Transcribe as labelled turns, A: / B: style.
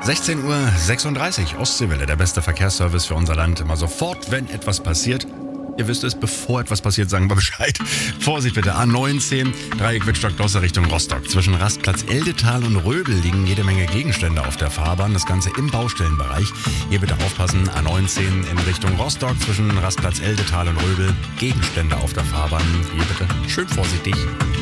A: 16:36 Uhr, Ostseewelle, der beste Verkehrsservice für unser Land. Immer sofort, wenn etwas passiert. Ihr wisst es, bevor etwas passiert, sagen wir Bescheid. Vorsicht bitte, A19, Dreieck Wittstock-Gloster Richtung Rostock. Zwischen Rastplatz Eldetal und Röbel liegen jede Menge Gegenstände auf der Fahrbahn. Das Ganze im Baustellenbereich. Hier bitte aufpassen, A19 in Richtung Rostock. Zwischen Rastplatz Eldetal und Röbel Gegenstände auf der Fahrbahn. Hier bitte schön vorsichtig.